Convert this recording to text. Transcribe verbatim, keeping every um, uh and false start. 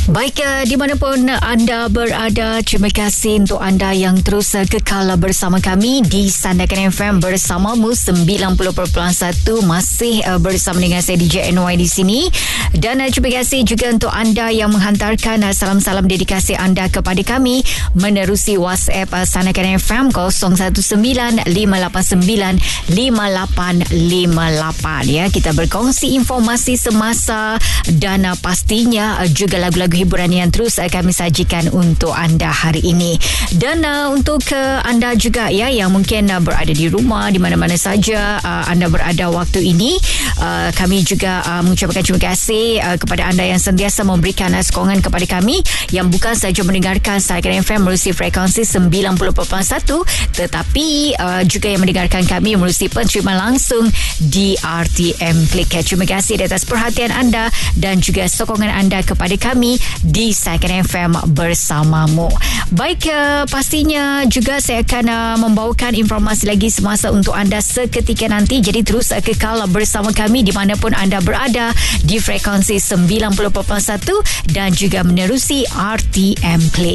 Baik, uh, dimanapun anda berada, terima kasih untuk anda yang terus uh, kekal bersama kami di Sandakan F M bersamamu sembilan puluh perpuluhan satu, masih uh, bersama dengan saya D J N Y di sini. Dan uh, terima kasih juga untuk anda yang menghantarkan uh, salam-salam dedikasi anda kepada kami menerusi WhatsApp uh, Sandakan F M kosong satu sembilan lima lapan sembilan lima lapan lima lapan ya. Kita berkongsi informasi semasa dan uh, pastinya uh, juga lagu-lagu hiburan yang terus uh, kami sajikan untuk anda hari ini. Dan uh, untuk uh, anda juga ya yang mungkin uh, berada di rumah di mana-mana saja uh, anda berada waktu ini, uh, kami juga uh, mengucapkan terima kasih uh, kepada anda yang sentiasa memberikan uh, sokongan kepada kami yang bukan sahaja mendengarkan Sandakan F M melalui frekuensi sembilan puluh perpuluhan satu, tetapi uh, juga yang mendengarkan kami melalui penterimaan langsung di R T M Click. Terima kasih atas perhatian anda dan juga sokongan anda kepada kami di Sandakan F M bersamamu. Baik, uh, pastinya juga saya akan uh, membawakan informasi lagi semasa untuk anda seketika nanti. Jadi terus uh, kekal bersama kami dimanapun anda berada di frekuensi sembilan puluh perpuluhan satu dan juga menerusi R T M Click.